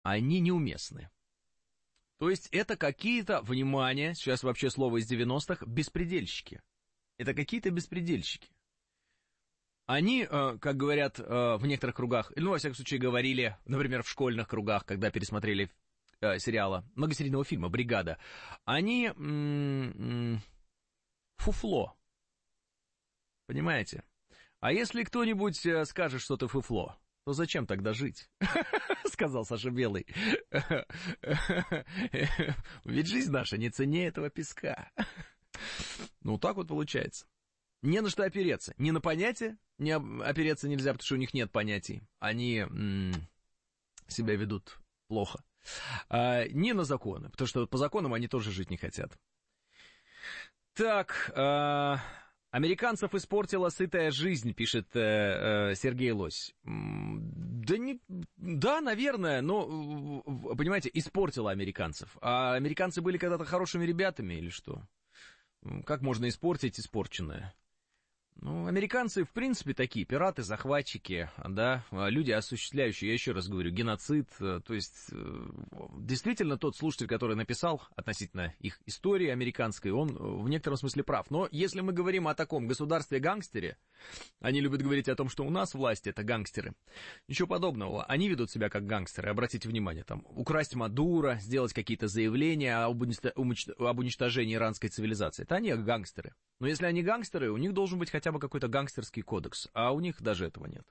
они неуместны. То есть это какие-то, внимание, сейчас вообще слово из 90-х, беспредельщики. Это какие-то беспредельщики. Они, как говорят в некоторых кругах, ну, во всяком случае, говорили, например, в школьных кругах, когда пересмотрели сериала, многосерийного фильма «Бригада», они фуфло. Понимаете? А если кто-нибудь скажет, что ты фуфло, то зачем тогда жить? Сказал Саша Белый. Ведь жизнь наша не ценнее этого песка. Ну, так вот получается. Не на что опереться. Ни на понятия не опереться нельзя, потому что у них нет понятий. Они себя ведут плохо. Не на законы, потому что по законам они тоже жить не хотят. Так, американцев испортила сытая жизнь, пишет Сергей Лось. Да, наверное, но, понимаете, испортила американцев. А американцы были когда-то хорошими ребятами или что? Как можно испортить испорченное? Ну, американцы, в принципе, такие пираты, захватчики, да, люди, осуществляющие, я еще раз говорю, геноцид. То есть, действительно, тот слушатель, который написал относительно их истории американской, он в некотором смысле прав. Но если мы говорим о таком государстве-гангстере, они любят говорить о том, что у нас власть — это гангстеры. Ничего подобного. Они ведут себя как гангстеры, обратите внимание, там, украсть Мадуро, сделать какие-то заявления об уничтожении иранской цивилизации. Это они гангстеры. Но если они гангстеры, у них должен быть хотя бы какой-то гангстерский кодекс, а у них даже этого нет.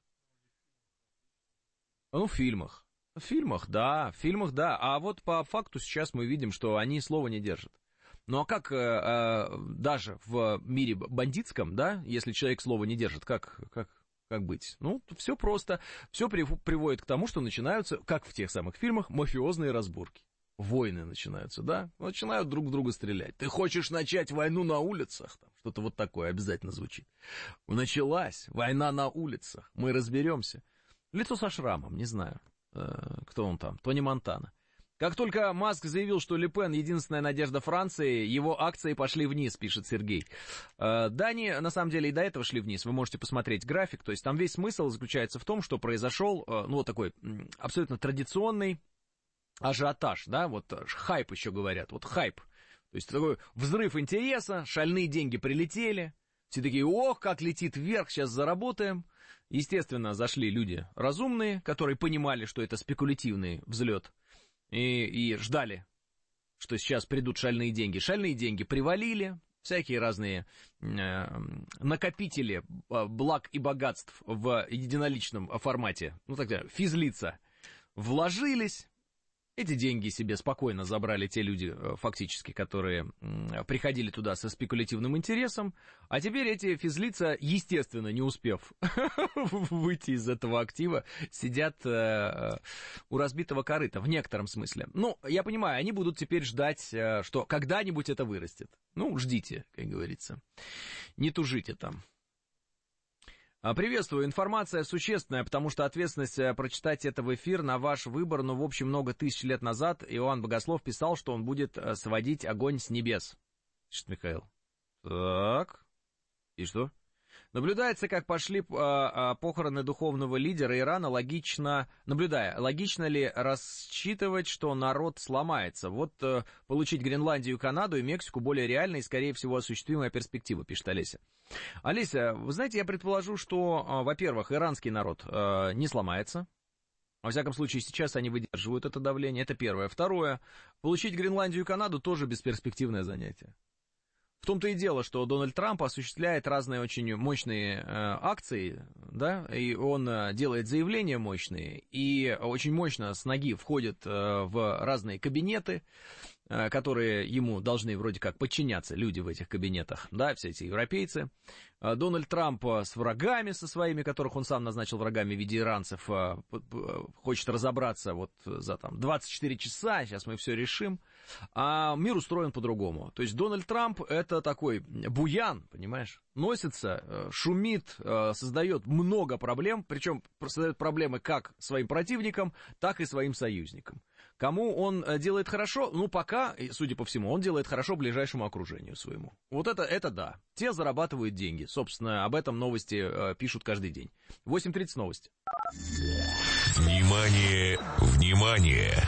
Ну, в фильмах. В фильмах, да. А вот по факту сейчас мы видим, что они слова не держат. Ну, а как даже в мире бандитском, да, если человек слова не держит, как быть? Ну, все просто. Все приводит к тому, что начинаются, как в тех самых фильмах, мафиозные разборки. Войны начинаются, да? Начинают друг в друга стрелять. Ты хочешь начать войну на улицах? Там что-то вот такое обязательно звучит. Началась война на улицах. Мы разберемся. Лицо со шрамом, не знаю, кто он там, Тони Монтана. Как только Маск заявил, что Ле Пен единственная надежда Франции, его акции пошли вниз, пишет Сергей. Да, они на самом деле и до этого шли вниз. Вы можете посмотреть график. То есть там весь смысл заключается в том, что произошел, ну, вот такой абсолютно традиционный ажиотаж, да, вот хайп еще говорят, вот хайп. То есть такой взрыв интереса, шальные деньги прилетели, все такие, ох, как летит вверх, сейчас заработаем. Естественно, зашли люди разумные, которые понимали, что это спекулятивный взлет, и ждали, что сейчас придут шальные деньги. Шальные деньги привалили, всякие разные накопители благ и богатств в единоличном формате, ну тогда физлица, вложились. Эти деньги себе спокойно забрали те люди, фактически, которые приходили туда со спекулятивным интересом, а теперь эти физлица, естественно, не успев выйти из этого актива, сидят у разбитого корыта, в некотором смысле. Ну, я понимаю, они будут теперь ждать, что когда-нибудь это вырастет. Ну, ждите, как говорится, не тужите там. Приветствую, информация существенная, потому что ответственность прочитать это в эфир на ваш выбор, но в общем много тысяч лет назад Иоанн Богослов писал, что он будет сводить огонь с небес. Пишет Михаил. Так, и что? Наблюдается, как пошли похороны духовного лидера Ирана, логично ли рассчитывать, что народ сломается? Вот получить Гренландию, Канаду и Мексику более реальная и, скорее всего, осуществимая перспектива, пишет Олеся. Олеся, вы знаете, я предположу, что, во-первых, иранский народ не сломается. Во всяком случае, сейчас они выдерживают это давление, это первое. Второе, получить Гренландию и Канаду тоже бесперспективное занятие. В том-то и дело, что Дональд Трамп осуществляет разные очень мощные акции, да, и он делает заявления мощные, и очень мощно с ноги входит в разные кабинеты, которые ему должны вроде как подчиняться, люди в этих кабинетах, да, все эти европейцы. Дональд Трамп с врагами со своими, которых он сам назначил врагами в виде иранцев, хочет разобраться вот за там 24 часа, сейчас мы все решим, а мир устроен по-другому. То есть Дональд Трамп это такой буян, понимаешь, носится, шумит, создает много проблем, причем создает проблемы как своим противникам, так и своим союзникам. Кому он делает хорошо? Ну, пока, судя по всему, он делает хорошо ближайшему окружению своему. Вот это да. Те зарабатывают деньги. Собственно, об этом новости пишут каждый день. 8:30 новости. Внимание, внимание!